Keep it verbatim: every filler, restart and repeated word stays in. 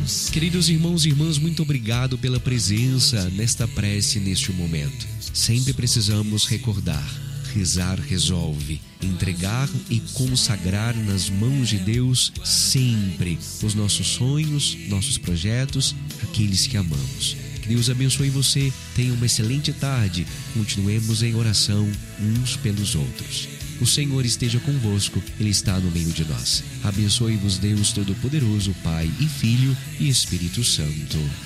Queridos irmãos e irmãs, muito obrigado pela presença nesta prece neste momento. Sempre precisamos recordar: rezar resolve. Entregar e consagrar nas mãos de Deus sempre os nossos sonhos, nossos projetos, aqueles que amamos. Que Deus abençoe você. Tenha uma excelente tarde. Continuemos em oração uns pelos outros. O Senhor esteja convosco. Ele está no meio de nós. Abençoe-vos Deus Todo-Poderoso, Pai e Filho e Espírito Santo.